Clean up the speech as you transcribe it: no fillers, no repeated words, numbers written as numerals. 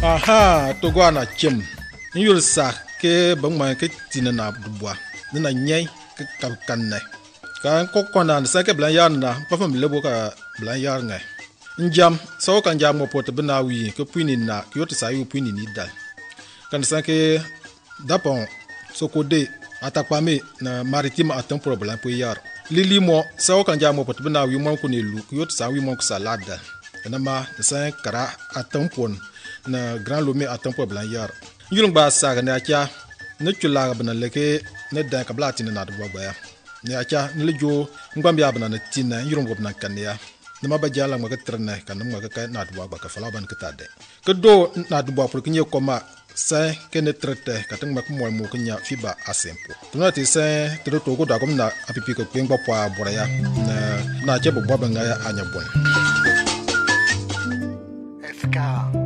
Aha, to go na chem. Yul sa ke bang ma ke tina na dubwa. Na nyai ke kan Kan ko kona sa ke blan yan na pa fam lebo ka blan yar ngai. Njam so kan jam mo pot bna wi ke puini na yot sa yu puini ni dal. Kan sa ke dapon so ko de atakwame na maritime atam problem po yar. Lili mo so kan jam mo pot bna wi mo ko ne lu yot sa wi mo ko salada. Na ma sa kara atam pon na grand lomé atam po blan yar. Yulung ba sa na kya ne chula bna leke ne da ka blati na do ba ya. Ne acha ne jo ngam ya bna na tina yulung go bna kan ya. Nama ba jala ma ka trene kan ma ka na do ba ka fala ban ka tade. Ke do na do ba pour kinye koma sa ke ne trete ka tang ma ko mo mo knya fiba asempo. Tuna ti sa to ko da ko na apipi ko kwengba po abora ya na che bo ba nga ya anya bon. FK